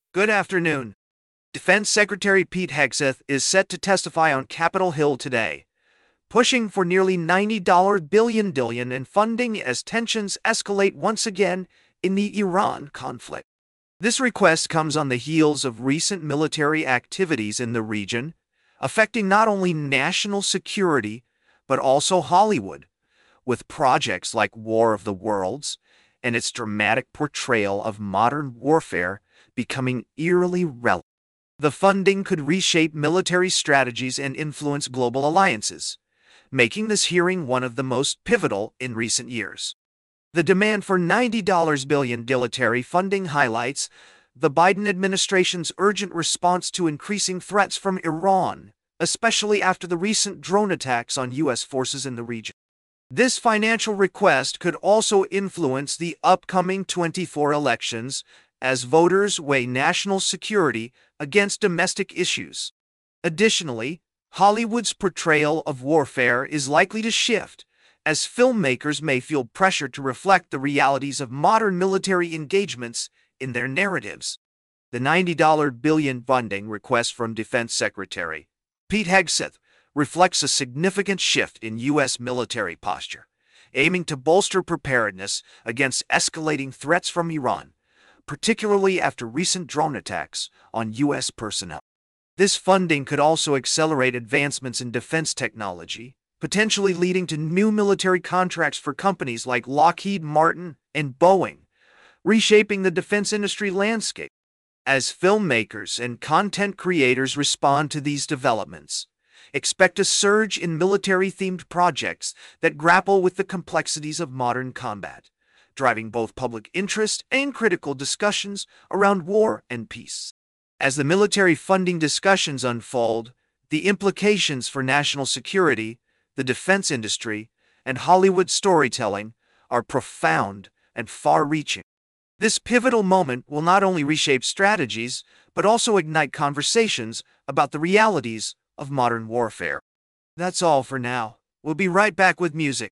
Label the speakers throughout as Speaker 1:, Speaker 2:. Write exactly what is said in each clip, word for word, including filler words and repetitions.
Speaker 1: Good afternoon. Defense Secretary Pete Hegseth is set to testify on Capitol Hill today, pushing for nearly ninety billion dollars in funding as tensions escalate once again in the Iran conflict. This request comes on the heels of recent military activities in the region, affecting not only national security but also Hollywood, with projects like War of the Worlds and its dramatic portrayal of modern warfare becoming eerily relevant. The funding could reshape military strategies and influence global alliances, making this hearing one of the most pivotal in recent years. The demand for ninety billion dollars military funding highlights the Biden administration's urgent response to increasing threats from Iran, especially after the recent drone attacks on U S forces in the region. This financial request could also influence the upcoming twenty-four elections as voters weigh national security against domestic issues. Additionally, Hollywood's portrayal of warfare is likely to shift, as filmmakers may feel pressure to reflect the realities of modern military engagements in their narratives. The ninety billion dollars funding request from Defense Secretary Pete Hegseth reflects a significant shift in U S military posture, aiming to bolster preparedness against escalating threats from Iran, particularly after recent drone attacks on U S personnel. This funding could also accelerate advancements in defense technology, potentially leading to new military contracts for companies like Lockheed Martin and Boeing, reshaping the defense industry landscape. As filmmakers and content creators respond to these developments, expect a surge in military-themed projects that grapple with the complexities of modern combat, driving both public interest and critical discussions around war and peace. As the military funding discussions unfold, the implications for national security, the defense industry, and Hollywood storytelling are profound and far-reaching. This pivotal moment will not only reshape strategies, but also ignite conversations about the realities of modern warfare. That's all for now. We'll be right back with music.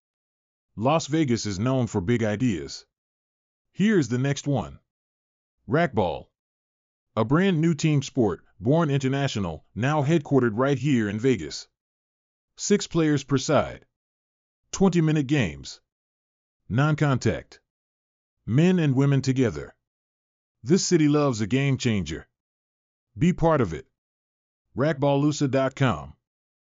Speaker 2: Las Vegas is known for big ideas. Here's the next one. Racquetball. A brand new team sport, born international, now headquartered right here in Vegas. Six players per side. twenty-minute games. Non-contact. Men and women together. This city loves a game changer. Be part of it. racquetballusa dot com